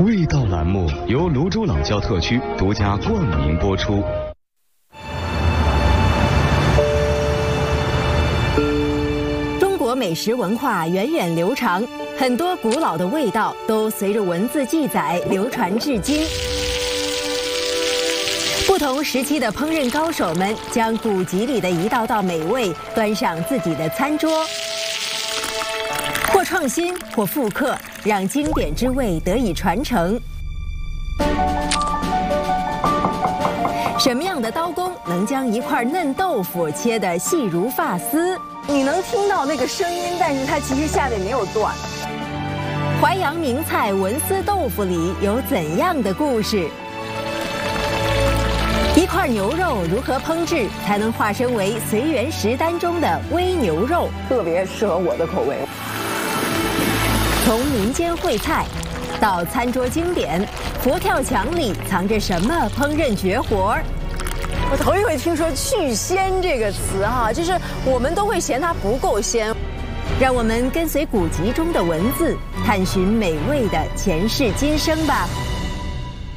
味道栏目由泸州老窖特区独家冠名播出。 中国美食文化源远流长，很多古老的味道都随着文字记载流传至今。不同时期的烹饪高手们将古籍里的一道道美味端上自己的餐桌，或创新，或复刻，让经典之味得以传承。什么样的刀工能将一块嫩豆腐切得细如发丝？ 你能听到那个声音，但是它其实下面没有断。 淮扬名菜文思豆腐里有怎样的故事？一块牛肉如何烹制才能化身为随园食单中的微牛肉？ 特别适合我的口味。 从民间烩菜到餐桌经典，佛跳墙里藏着什么烹饪绝活？ 我头一回听说去鲜这个词哈，就是我们都会嫌它不够鲜。 让我们跟随古籍中的文字，探寻美味的前世今生吧。